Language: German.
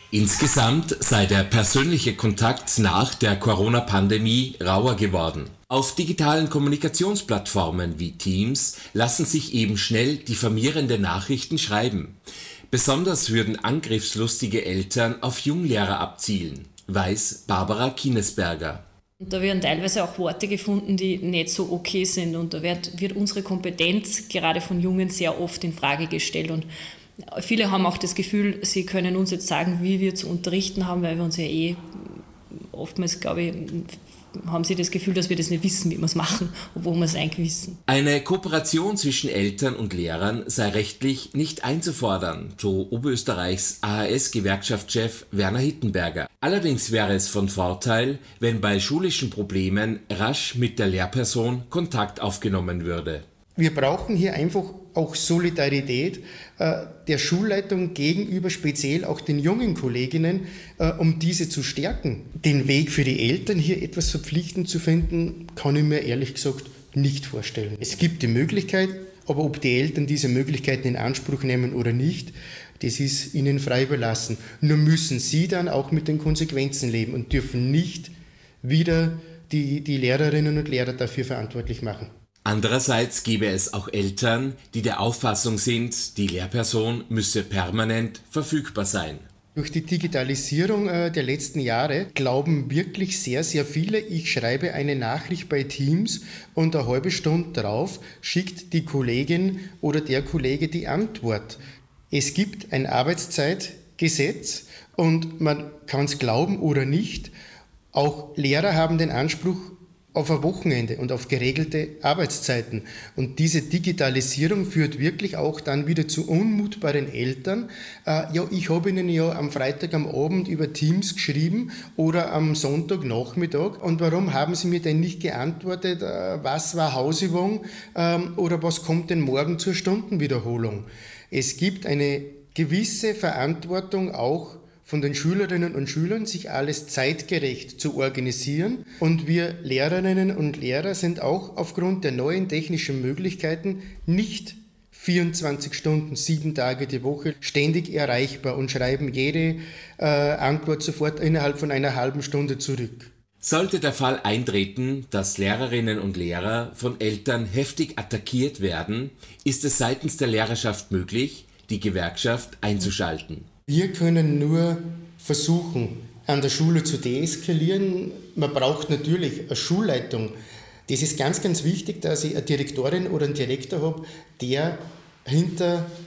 Insgesamt sei der persönliche Kontakt nach der Corona-Pandemie rauer geworden. Auf digitalen Kommunikationsplattformen wie Teams lassen sich eben schnell diffamierende Nachrichten schreiben. Besonders würden angriffslustige Eltern auf Junglehrer abzielen, weiß Barbara Kinesberger. Und da werden teilweise auch Worte gefunden, die nicht so okay sind. Und da wird unsere Kompetenz gerade von Jungen sehr oft in Frage gestellt. Und viele haben auch das Gefühl, sie können uns jetzt sagen, wie wir zu unterrichten haben, weil wir uns ja oftmals, glaube ich, haben sie das Gefühl, dass wir das nicht wissen, wie wir es machen, obwohl wir es eigentlich wissen. Eine Kooperation zwischen Eltern und Lehrern sei rechtlich nicht einzufordern, so Oberösterreichs AHS-Gewerkschaftschef Werner Hittenberger. Allerdings wäre es von Vorteil, wenn bei schulischen Problemen rasch mit der Lehrperson Kontakt aufgenommen würde. Wir brauchen hier einfach auch Solidarität der Schulleitung gegenüber, speziell auch den jungen Kolleginnen, um diese zu stärken. Den Weg für die Eltern, hier etwas verpflichtend zu finden, kann ich mir ehrlich gesagt nicht vorstellen. Es gibt die Möglichkeit, aber ob die Eltern diese Möglichkeiten in Anspruch nehmen oder nicht, das ist ihnen frei überlassen. Nur müssen sie dann auch mit den Konsequenzen leben und dürfen nicht wieder die Lehrerinnen und Lehrer dafür verantwortlich machen. Andererseits gäbe es auch Eltern, die der Auffassung sind, die Lehrperson müsse permanent verfügbar sein. Durch die Digitalisierung der letzten Jahre glauben wirklich sehr, sehr viele, ich schreibe eine Nachricht bei Teams und eine halbe Stunde drauf schickt die Kollegin oder der Kollege die Antwort. Es gibt ein Arbeitszeitgesetz und man kann es glauben oder nicht, auch Lehrer haben den Anspruch auf ein Wochenende und auf geregelte Arbeitszeiten. Und diese Digitalisierung führt wirklich auch dann wieder zu unmutbaren Eltern. Ich habe Ihnen ja am Freitag am Abend über Teams geschrieben oder am Sonntagnachmittag. Und warum haben Sie mir denn nicht geantwortet, was war Hausübung oder was kommt denn morgen zur Stundenwiederholung? Es gibt eine gewisse Verantwortung auch von den Schülerinnen und Schülern, sich alles zeitgerecht zu organisieren. Und wir Lehrerinnen und Lehrer sind auch aufgrund der neuen technischen Möglichkeiten nicht 24 Stunden, 7 Tage die Woche ständig erreichbar und schreiben jede Antwort sofort innerhalb von einer halben Stunde zurück. Sollte der Fall eintreten, dass Lehrerinnen und Lehrer von Eltern heftig attackiert werden, ist es seitens der Lehrerschaft möglich, die Gewerkschaft einzuschalten. Wir können nur versuchen, an der Schule zu deeskalieren. Man braucht natürlich eine Schulleitung. Das ist ganz, ganz wichtig, dass ich eine Direktorin oder einen Direktor habe, der hinter